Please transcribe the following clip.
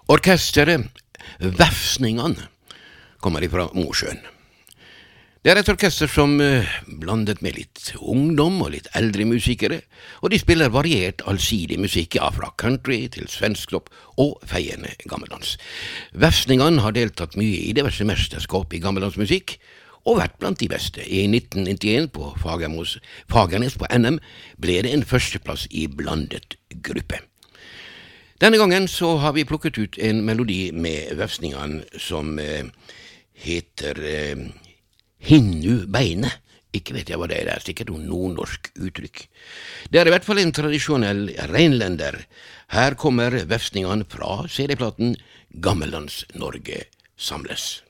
Orkesteret Vefsningene kommer ifra Mosjøen. Det et orkester som blandet med litt ungdom og litt eldre musikere, og de spiller variert allsidig musikk, ja, fra country til svensktopp og feiende gammeldans. Vefsningene har deltatt mye i diverse mesterskap i gammeldansmusikk, og vært blant de beste. I 1991 på Fagernes på NM ble det en førsteplass i blandet gruppe. Denne gangen så har vi plukket ut en melodi med Vefsningene som heter Hinnu beine. Ikke vet jeg hva det er sikkert noe nordnorsk uttrykk. Det I hvert fall en tradisjonell reinlender. Her kommer Vefsningene fra CD-platen Gammellands Norge samles.